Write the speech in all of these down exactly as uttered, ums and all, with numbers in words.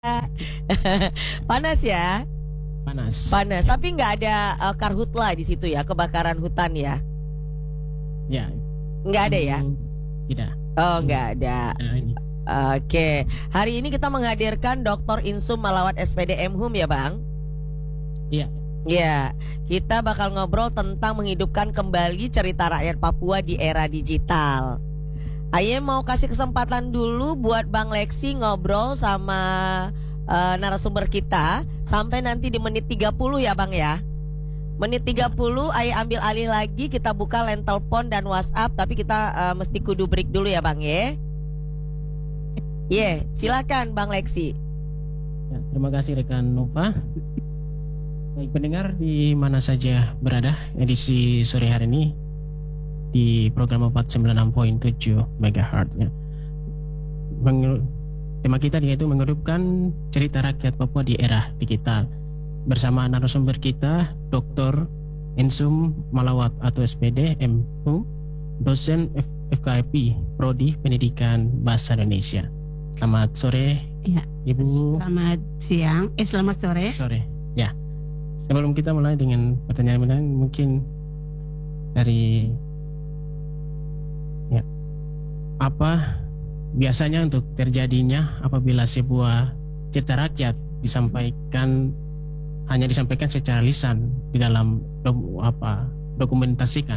Panas ya? Panas. Panas. Tapi nggak ada uh, karhutla di situ ya, kebakaran hutan ya? Ya. Nggak ada ya? Tidak. Oh, nggak ada. Nah, ini. Oke, hari ini kita menghadirkan doktor Insum Malawat S P D M Hum ya Bang? Iya. Ya, kita bakal ngobrol tentang menghidupkan kembali cerita rakyat Papua di era digital. Aye mau kasih kesempatan dulu buat Bang Lexi ngobrol sama uh, narasumber kita sampai nanti di menit tiga puluh ya Bang ya. Menit tiga puluh Aye ambil alih lagi, kita buka line telepon dan WhatsApp, tapi kita uh, mesti kudu break dulu ya Bang ya. Ye, yeah, silakan Bang Lexi. Ya, terima kasih rekan Nova. Baik pendengar di mana saja berada, edisi sore hari ini di program empat puluh sembilan koma tujuh megahertz ya. Meng- tema kita yaitu menghidupkan cerita rakyat Papua di era digital. Bersama narasumber kita doktor Insum Malawat atau S P D M Hum, dosen F- FKIP Prodi Pendidikan Bahasa Indonesia. Selamat sore, ya. Ibu. Selamat siang, eh selamat sore. Sore, ya. Sebelum kita mulai dengan pertanyaan-pertanyaan, mungkin dari ya, apa biasanya untuk terjadinya apabila sebuah cerita rakyat disampaikan hanya disampaikan secara lisan di dalam do, apa dokumentasikan?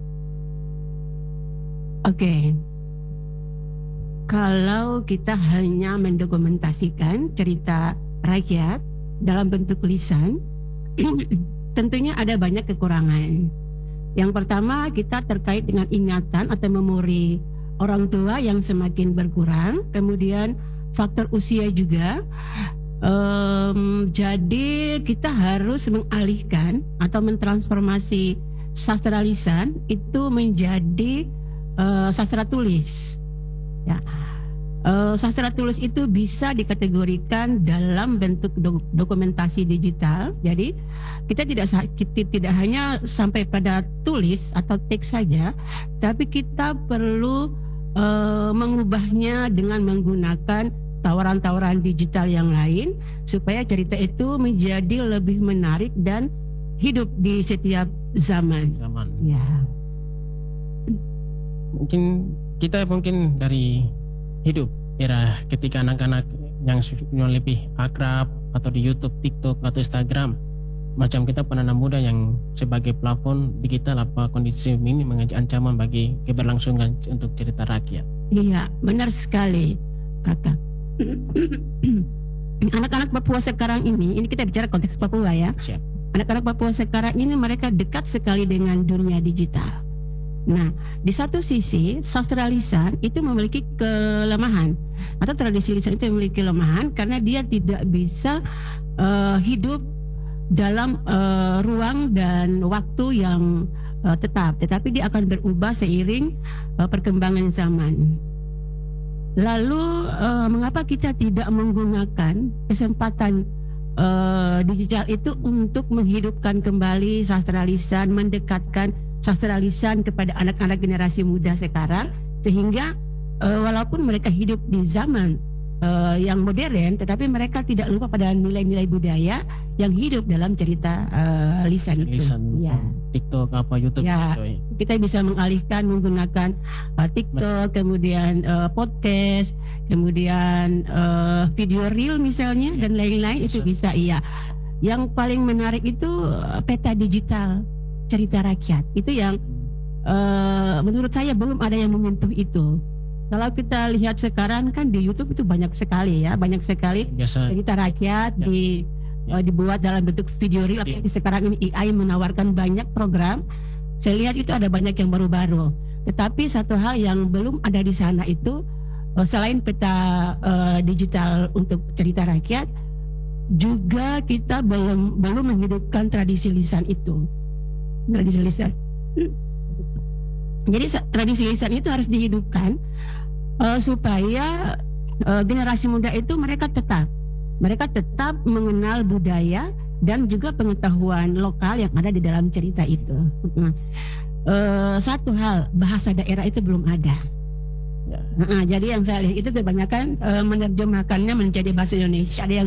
Oke. Kalau kita hanya mendokumentasikan cerita rakyat dalam bentuk lisan, tentunya ada banyak kekurangan. Yang pertama, kita terkait dengan ingatan atau memori orang tua yang semakin berkurang. Kemudian faktor usia juga. Um, jadi kita harus mengalihkan atau mentransformasi sastra lisan itu menjadi uh, sastra tulis. Ya. Uh, sastra tulis itu bisa dikategorikan dalam bentuk do- dokumentasi digital. Jadi kita tidak kita tidak hanya sampai pada tulis atau teks saja, tapi kita perlu uh, mengubahnya dengan menggunakan tawaran-tawaran digital yang lain supaya cerita itu menjadi lebih menarik dan hidup di setiap zaman. Zaman. Ya. Mungkin kita mungkin dari hidup era ketika anak-anak yang yang lebih akrab atau di YouTube, TikTok atau Instagram, macam kita penanam muda yang sebagai plafon digital, apa kondisi ini menjadi ancaman bagi keberlangsungan untuk cerita rakyat? Iya, benar sekali, Kakak. Anak-anak Papua sekarang ini, ini kita bicara konteks Papua ya. Siap. Anak-anak Papua sekarang ini mereka dekat sekali dengan dunia digital. Nah, di satu sisi sastra lisan itu memiliki kelemahan atau tradisi lisan itu memiliki kelemahan karena dia tidak bisa uh, hidup dalam uh, ruang dan waktu yang uh, tetap, tetapi dia akan berubah seiring uh, perkembangan zaman. Lalu uh, mengapa kita tidak menggunakan kesempatan uh, digital itu untuk menghidupkan kembali sastra lisan, mendekatkan sastra lisan kepada anak-anak generasi muda sekarang, sehingga uh, walaupun mereka hidup di zaman uh, yang modern, tetapi mereka tidak lupa pada nilai-nilai budaya yang hidup dalam cerita uh, lisan itu. Lisan, ya. TikTok apa YouTube? Ya, gitu, ya. Kita bisa mengalihkan menggunakan uh, TikTok, kemudian uh, podcast, kemudian uh, video reel misalnya, ya, dan lain-lain bisa. Itu bisa. Iya. Yang paling menarik itu uh, peta digital cerita rakyat itu yang uh, menurut saya belum ada yang menyentuh itu. Kalau kita lihat sekarang kan di YouTube itu banyak sekali ya, banyak sekali Biasa, cerita rakyat ya. di uh, dibuat dalam bentuk video reel. Ya. Sekarang ini A I menawarkan banyak program. Saya lihat itu ada banyak yang baru-baru. Tetapi satu hal yang belum ada di sana itu uh, selain peta uh, digital untuk cerita rakyat, juga kita belum belum menghidupkan tradisi lisan itu. Tradisi lisan. Jadi tradisi lisan itu harus dihidupkan uh, supaya uh, generasi muda itu mereka tetap mereka tetap mengenal budaya dan juga pengetahuan lokal yang ada di dalam cerita itu. Uh, satu hal, bahasa daerah itu belum ada. Nah, jadi yang saya lihat itu kebanyakan eh, menerjemahkannya menjadi bahasa Indonesia. Ada yang